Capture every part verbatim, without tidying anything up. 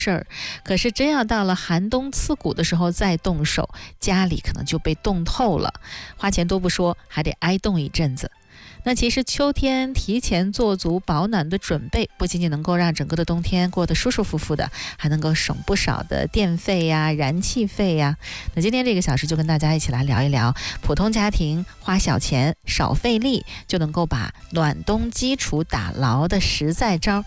事儿，可是真要到了寒冬刺骨的时候再动手，家里可能就被冻透了，花钱多不说，还得挨冻一阵子。那其实秋天提前做足保暖的准备，不仅仅能够让整个的冬天过得舒舒服服的，还能够省不少的电费呀、燃气费呀。那今天这个小时就跟大家一起来聊一聊，普通家庭花小钱少费力就能够把暖冬基础打牢的实在招。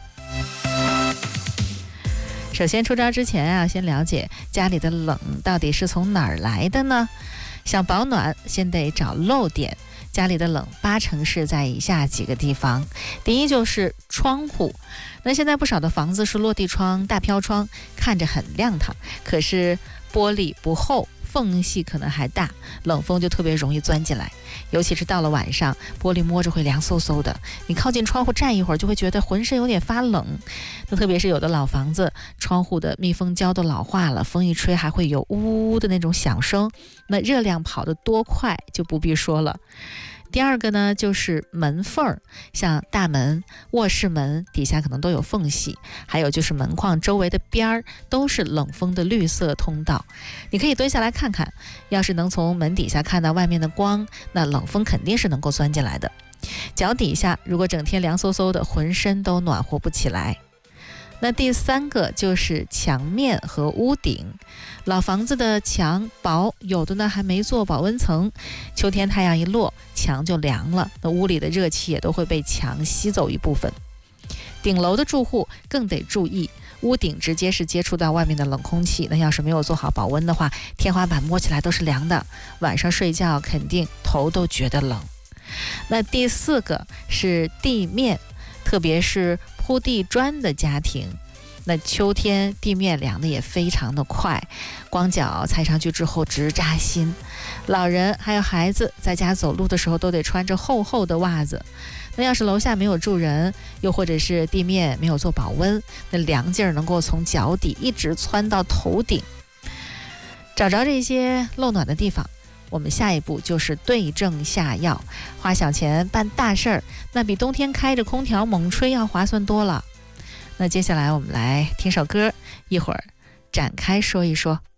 首先出招之前啊，先了解家里的冷到底是从哪儿来的呢？想保暖，先得找漏点。家里的冷八成是在以下几个地方。第一就是窗户，那现在不少的房子是落地窗、大飘窗，看着很亮堂，可是玻璃不厚，缝隙可能还大，冷风就特别容易钻进来。尤其是到了晚上，玻璃摸着会凉飕飕的，你靠近窗户站一会儿就会觉得浑身有点发冷。那特别是有的老房子，窗户的密封胶都老化了，风一吹还会有呜呜的那种响声，那热量跑得多快就不必说了。第二个呢，就是门缝，像大门、卧室门底下可能都有缝隙，还有就是门框周围的边儿都是冷风的绿色通道。你可以蹲下来看看，要是能从门底下看到外面的光，那冷风肯定是能够钻进来的。脚底下如果整天凉飕飕的，浑身都暖和不起来。那第三个就是墙面和屋顶，老房子的墙薄，有的呢还没做保温层，秋天太阳一落，墙就凉了，那屋里的热气也都会被墙吸走一部分。顶楼的住户更得注意，屋顶直接是接触到外面的冷空气，那要是没有做好保温的话，天花板摸起来都是凉的，晚上睡觉肯定头都觉得冷。那第四个是地面，特别是铺地砖的家庭，那秋天地面凉的也非常的快，光脚踩上去之后直扎心，老人还有孩子在家走路的时候都得穿着厚厚的袜子。那要是楼下没有住人，又或者是地面没有做保温，那凉劲儿能够从脚底一直窜到头顶。找着这些漏暖的地方，我们下一步就是对症下药，花小钱办大事儿，那比冬天开着空调猛吹要划算多了。那接下来我们来听首歌，一会儿展开说一说。